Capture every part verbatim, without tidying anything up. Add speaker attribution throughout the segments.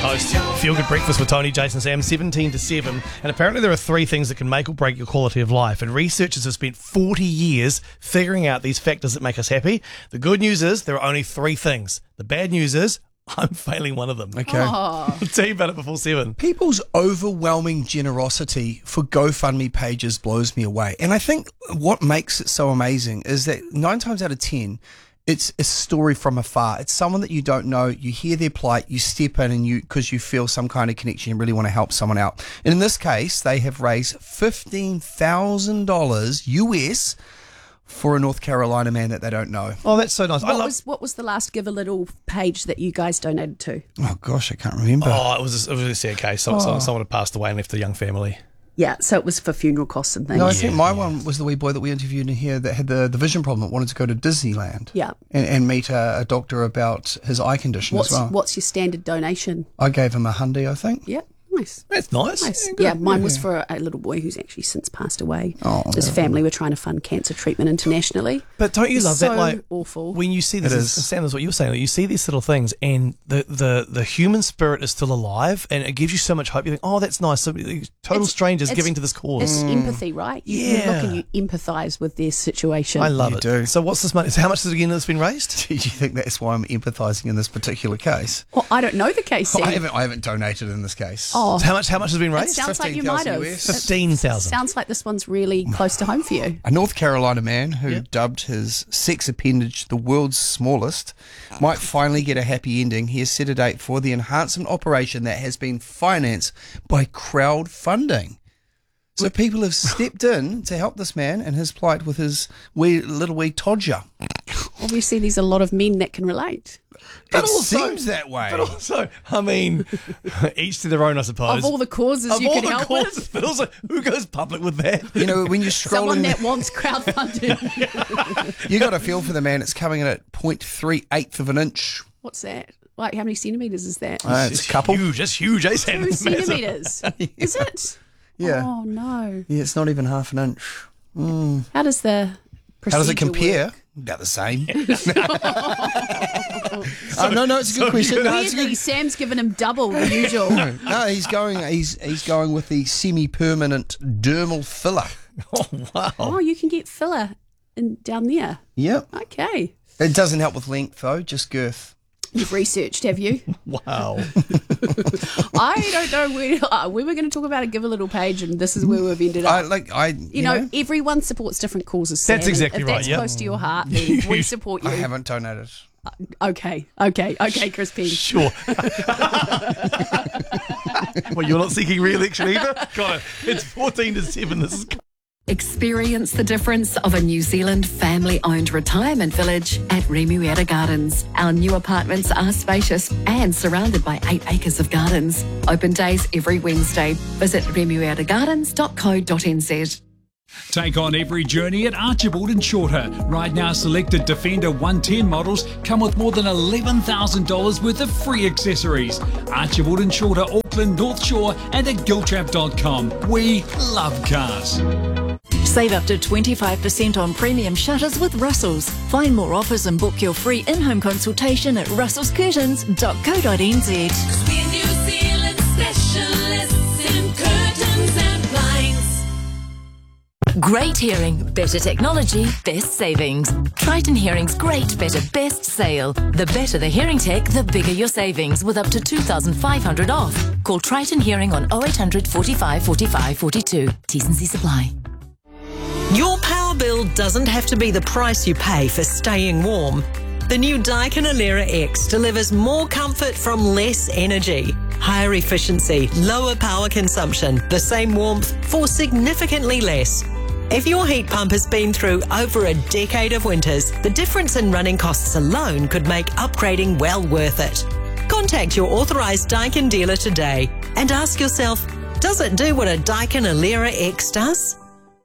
Speaker 1: Coast. Feel Good Breakfast with Tony, Jason, Sam, seventeen to seven. And apparently there are three things that can make or break your quality of life. And researchers have spent forty years figuring out these factors that make us happy. The good news is there are only three things. The bad news is I'm failing one of them.
Speaker 2: Okay.
Speaker 1: I'll tell you about it before seven.
Speaker 2: People's overwhelming generosity for GoFundMe pages blows me away. And I think what makes it so amazing is that nine times out of ten, it's a story from afar. It's someone that you don't know. You hear their plight, you step in, and you because you feel some kind of connection, you really want to help someone out. And in this case, they have raised fifteen thousand dollars U S for a North Carolina man that they don't know.
Speaker 1: Oh, that's so nice. I
Speaker 3: What
Speaker 1: love.
Speaker 3: was what was the last Give a Little page that you guys donated to?
Speaker 2: Oh gosh, I can't remember.
Speaker 1: Oh, it was a, it was a sad case. So, so, someone had passed away and left a young family.
Speaker 3: Yeah, so it was for funeral costs and things.
Speaker 2: No, I think my one was the wee boy that we interviewed in here that had the, the vision problem that wanted to go to Disneyland.
Speaker 3: Yeah.
Speaker 2: And, and meet a, a doctor about his eye condition
Speaker 3: What's
Speaker 2: as well.
Speaker 3: what's your standard donation?
Speaker 2: I gave him a hundy, I think.
Speaker 3: Yeah, nice.
Speaker 1: That's nice.
Speaker 3: Nice.
Speaker 2: Yeah,
Speaker 3: Yeah,
Speaker 2: good.
Speaker 3: mine
Speaker 2: Yeah.
Speaker 3: was for a little boy who's actually since passed away.
Speaker 2: Oh,
Speaker 3: His
Speaker 2: yeah.
Speaker 3: family were trying to fund cancer treatment internationally.
Speaker 1: But don't you
Speaker 3: It's
Speaker 1: love
Speaker 3: so
Speaker 1: that? Like
Speaker 3: awful.
Speaker 1: when you see this,
Speaker 2: It
Speaker 1: is.
Speaker 2: is.
Speaker 1: Sam, that's what you were saying. Like, you see these little things, and the, the, the human spirit is still alive, and it gives you so much hope. You think, oh, that's nice. So, total
Speaker 3: It's-
Speaker 1: strangers
Speaker 3: it's-
Speaker 1: giving to this cause.
Speaker 3: It's empathy, right? You, you look
Speaker 1: Yeah.
Speaker 3: and you empathise with their situation.
Speaker 1: I love
Speaker 2: You
Speaker 1: it.
Speaker 2: do.
Speaker 1: So what's this money? So how much is it again that's been raised?
Speaker 2: Do you think that's why I'm empathising in this particular case?
Speaker 3: Well, I don't know the case. Sam.
Speaker 2: I haven't, I haven't donated in this case.
Speaker 3: Oh,
Speaker 1: So how much? How much has been
Speaker 3: it
Speaker 1: raised?
Speaker 3: sounds like you might have.
Speaker 2: fifteen thousand U S.
Speaker 3: It
Speaker 1: Fifteen thousand.
Speaker 3: sounds like this one's really close to home for you.
Speaker 2: A North Carolina man who
Speaker 1: Yeah.
Speaker 2: dubbed his sex appendage the world's smallest might finally get a happy ending. He has set a date for the enhancement operation that has been financed by crowdfunding. So people have stepped in to help this man and his plight with his wee little wee todger.
Speaker 3: Obviously, there's a lot of men that can relate.
Speaker 1: But
Speaker 2: it
Speaker 1: also-
Speaker 2: seems that way.
Speaker 1: But also, I mean, each to their own, I suppose.
Speaker 3: Of all the causes
Speaker 1: Of
Speaker 3: you
Speaker 1: all
Speaker 3: could
Speaker 1: the
Speaker 3: help
Speaker 1: causes,
Speaker 3: with,
Speaker 1: but also, who goes public with that?
Speaker 2: You know, when you're
Speaker 3: someone
Speaker 2: scrolling,
Speaker 3: that wants crowdfunding.
Speaker 2: you got a feel for the man. It's coming in at zero point three eighth of an inch.
Speaker 3: What's that? Like, how many centimetres is that?
Speaker 2: Uh, it's a couple.
Speaker 1: Huge. That's huge, eh? Sam?
Speaker 3: Two
Speaker 1: It's massive.
Speaker 3: centimetres. Is it?
Speaker 2: Yeah.
Speaker 3: Oh, no.
Speaker 2: Yeah, it's not even half an inch.
Speaker 3: How does the
Speaker 2: How does it
Speaker 3: procedure
Speaker 2: compare?
Speaker 3: work?
Speaker 2: About the same. uh, no, no, it's a good question. No, it's a
Speaker 3: Weirdly,
Speaker 2: good,
Speaker 3: Sam's given him double the usual.
Speaker 2: no, he's going. He's he's going with the semi-permanent dermal filler.
Speaker 1: Oh, wow.
Speaker 3: Oh, you can get filler in, down there.
Speaker 2: Yep.
Speaker 3: Okay.
Speaker 2: It doesn't help with length though, just girth.
Speaker 3: You've researched, have you?
Speaker 1: Wow.
Speaker 3: I don't know where. Uh, we were going to talk about a Give a Little page, and this is where we've ended
Speaker 2: I
Speaker 3: up.
Speaker 2: like. I.
Speaker 3: you, know, everyone supports different causes.
Speaker 1: That's
Speaker 3: Sam, and
Speaker 1: exactly
Speaker 3: if
Speaker 1: right,
Speaker 3: That's
Speaker 1: yeah.
Speaker 3: close to your heart. Then we support you.
Speaker 2: I haven't donated.
Speaker 3: Okay, okay, okay, Chris Penn.
Speaker 1: Sure. Well, you're not seeking re-election either? God, it's fourteen to seven. This is...
Speaker 4: Experience the difference of a New Zealand family-owned retirement village at Remuera Gardens. Our new apartments are spacious and surrounded by eight acres of gardens. Open days every Wednesday. Visit remuera gardens dot co dot n z.
Speaker 5: Take on every journey at Archibald and Shorter. Right now, selected Defender one ten models come with more than eleven thousand dollars worth of free accessories. Archibald and Shorter, Auckland, North Shore, and at giltrap dot com. We love cars.
Speaker 6: Save up to twenty-five percent on premium shutters with Russell's. Find more offers and book your free in-home consultation at russells curtains dot co dot n z.
Speaker 7: We're New Zealand specialists in curtains and blinds.
Speaker 6: Great hearing, better technology, best savings. Triton Hearing's Great Better Best Sale. The better the hearing tech, the bigger your savings with up to two thousand five hundred dollars off. Call Triton Hearing on oh eight hundred, forty-five, forty-five, forty-two. T's and C's apply.
Speaker 8: Your power bill doesn't have to be the price you pay for staying warm. The new Daikin Alera X delivers more comfort from less energy, higher efficiency, lower power consumption, the same warmth for significantly less. If your heat pump has been through over a decade of winters, the difference in running costs alone could make upgrading well worth it. Contact your authorised Daikin dealer today and ask yourself, does it do what a Daikin Alera X does?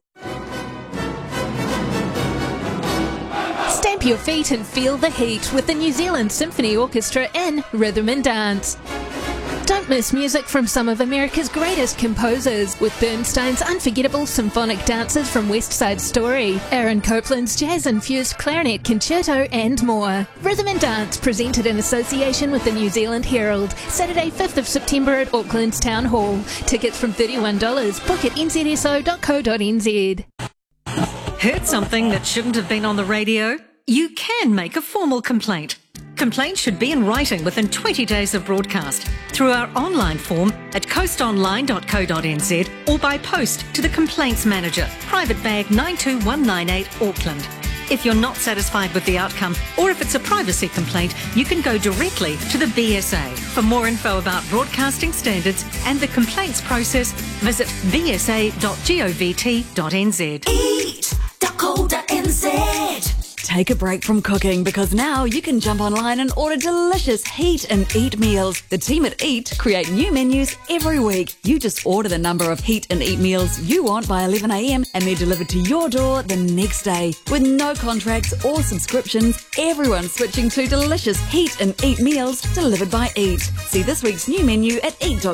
Speaker 9: Stamp your feet and feel the heat with the New Zealand Symphony Orchestra in Rhythm and Dance. Don't miss music from some of America's greatest composers, with Bernstein's unforgettable symphonic dances from West Side Story, Aaron Copland's jazz-infused clarinet concerto, and more. Rhythm and Dance, presented in association with the New Zealand Herald, Saturday fifth of September at Auckland's Town Hall. Tickets from thirty-one dollars. Book at n z s o dot co dot n z.
Speaker 8: Heard something that shouldn't have been on the radio? You can make a formal complaint. Complaints should be in writing within twenty days of broadcast through our online form at coast online dot co dot n z or by post to the Complaints Manager, Private Bag nine two one nine eight, Auckland. If you're not satisfied with the outcome, or if it's a privacy complaint, you can go directly to the B S A. For more info about broadcasting standards and the complaints process, visit b s a dot govt dot n z.
Speaker 10: eat dot co dot n z. Take a break from cooking, because now you can jump online and order delicious Heat and Eat meals. The team at Eat create new menus every week. You just order the number of Heat and Eat meals you want by eleven a m and they're delivered to your door the next day. With no contracts or subscriptions, everyone's switching to delicious Heat and Eat meals delivered by Eat. See this week's new menu at eat dot